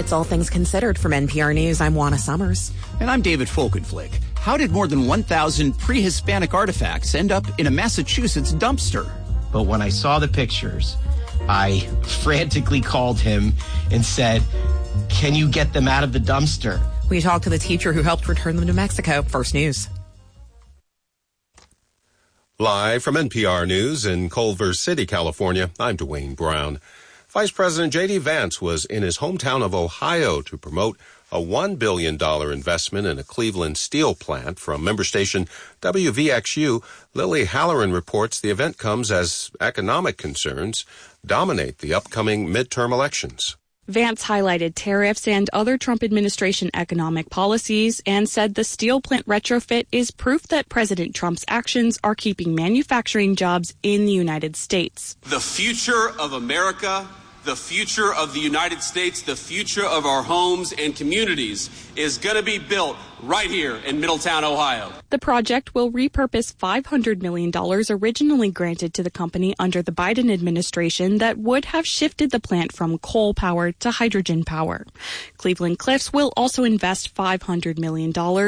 It's All Things Considered from NPR News. I'm Juana Summers. And I'm David Folkenflik. How did more than 1,000 pre-Hispanic artifacts end up in a Massachusetts dumpster? But when I saw the pictures, I frantically called him and said, "Can you get them out of the dumpster?" We talked to the teacher who helped return them to Mexico. First News. Live from NPR News in Culver City, California, I'm Dwayne Brown. Vice President J.D. Vance was in his hometown of Ohio to promote a $1 billion investment in a Cleveland steel plant from member station WVXU. Lily Halloran reports the event comes as economic concerns dominate the upcoming midterm elections. Vance highlighted tariffs and other Trump administration economic policies and said the steel plant retrofit is proof that President Trump's actions are keeping manufacturing jobs in the United States. The future of America, the future of the United States, the future of our homes and communities is going to be built right here in Middletown, Ohio. The project will repurpose $500 million originally granted to the company under the Biden administration that would have shifted the plant from coal power to hydrogen power. Cleveland Cliffs will also invest $500 million.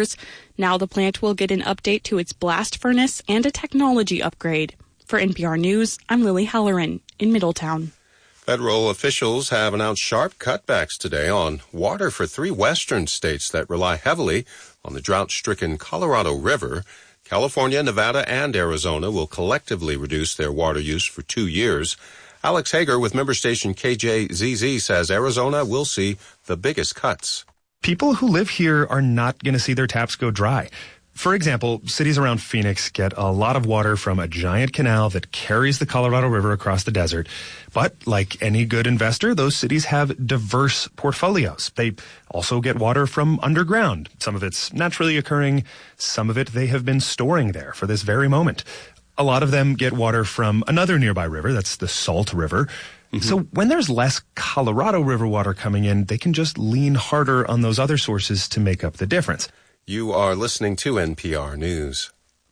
Now the plant will get an update to its blast furnace and a technology upgrade. For NPR News, I'm Lily Halloran in Middletown. Federal officials have announced sharp cutbacks today on water for 3 western states that rely heavily on the drought-stricken Colorado River. California, Nevada, and Arizona will collectively reduce their water use for 2 years. Alex Hager with member station KJZZ says Arizona will see the biggest cuts. People who live here are not going to see their taps go dry. For example, cities around Phoenix get a lot of water from a giant canal that carries the Colorado River across the desert. But like any good investor, those cities have diverse portfolios. They also get water from underground. Some of it's naturally occurring. Some of it they have been storing there for this very moment. A lot of them get water from another nearby river. That's the Salt River. So when there's less Colorado River water coming in, they can just lean harder on those other sources to make up the difference. You are listening to NPR News.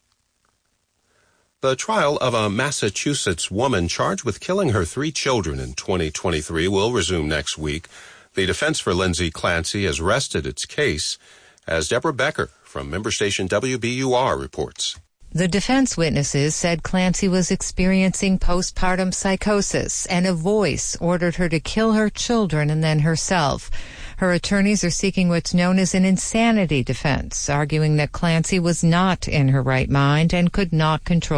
The trial of a Massachusetts woman charged with killing her 3 children in 2023 will resume next week. The defense for Lindsay Clancy has rested its case, as Deborah Becker from member station WBUR reports. The defense witnesses said Clancy was experiencing postpartum psychosis, and a voice ordered her to kill her children and then herself. Her attorneys are seeking what's known as an insanity defense, arguing that Clancy was not in her right mind and could not control